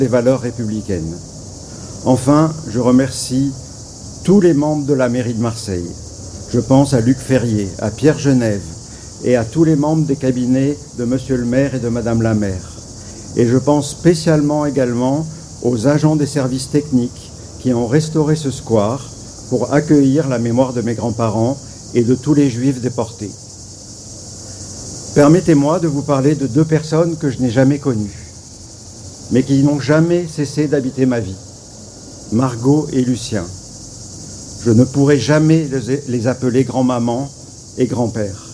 des valeurs républicaines. Enfin, je remercie tous les membres de la mairie de Marseille. Je pense à Luc Ferrier, à Pierre Genève et à tous les membres des cabinets de Monsieur le maire et de Madame la maire. Et je pense spécialement également aux agents des services techniques qui ont restauré ce square pour accueillir la mémoire de mes grands-parents et de tous les juifs déportés. Permettez-moi de vous parler de deux personnes que je n'ai jamais connues, mais qui n'ont jamais cessé d'habiter ma vie, Margot et Lucien. Je ne pourrai jamais les appeler grand-maman et grand-père.